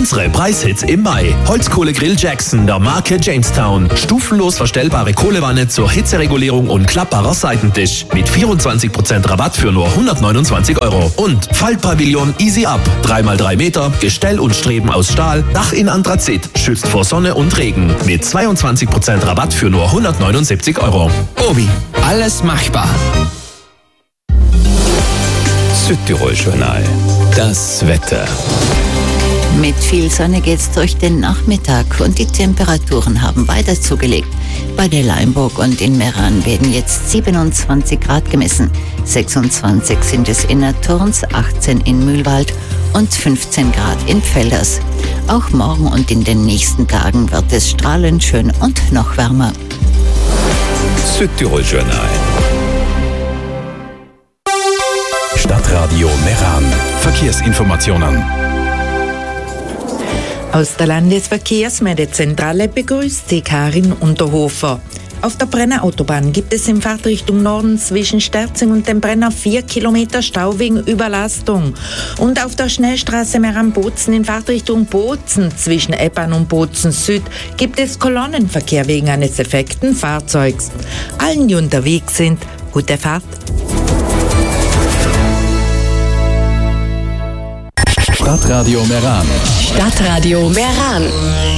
Unsere Preishits im Mai. Holzkohlegrill Jackson der Marke Jamestown. Stufenlos verstellbare Kohlewanne zur Hitzeregulierung und klappbarer Seitentisch. Mit 24% Rabatt für nur 129 €. Und Faltpavillon Easy Up. 3x3 Meter, Gestell und Streben aus Stahl, Dach in Anthrazit, schützt vor Sonne und Regen. Mit 22% Rabatt für nur 179 €. Obi, alles machbar. Südtirol-Journal. Das Wetter. Mit viel Sonne geht's durch den Nachmittag und die Temperaturen haben weiter zugelegt. Bei der Leimburg und in Meran werden jetzt 27 Grad gemessen. 26 sind es in Naturns, 18 in Mühlwald und 15 Grad in Pfälders. Auch morgen und in den nächsten Tagen wird es strahlend schön und noch wärmer. Südtirol-Journal. Stadtradio Meran. Verkehrsinformationen. Aus der Landesverkehrsmeldezentrale begrüßt Sie Karin Unterhofer. Auf der Brenner Autobahn gibt es in Fahrtrichtung Norden zwischen Sterzing und dem Brenner 4 Kilometer Stau wegen Überlastung. Und auf der Schnellstraße Meran-Bozen in Fahrtrichtung Bozen zwischen Eppern und Bozen Süd gibt es Kolonnenverkehr wegen eines defekten Fahrzeugs. Allen, die unterwegs sind, gute Fahrt. Stadtradio Meran. Stadtradio Meran.